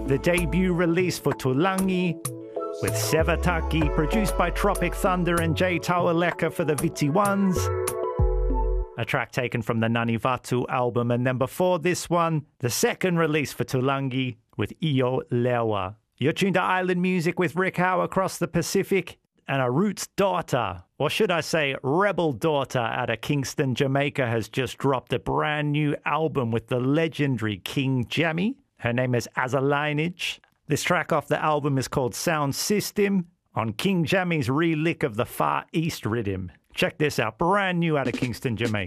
the debut release for Tulangi, with Sevataki, produced by Tropic Thunder and Jay Taualeka for the Viti Ones. A track taken from the Nanivatu album, and then before this one, the second release for Tulangi with Iyo Lewa. You're tuned to Island Music with Rick Howe across the Pacific, and a Roots daughter, or should I say rebel daughter, out of Kingston, Jamaica, has just dropped a brand new album with the legendary King Jammy. Her name is Azalineage. This track off the album is called Sound System on King Jammy's relick of the Far East rhythm. Check this out, brand new out of Kingston, Jamaica.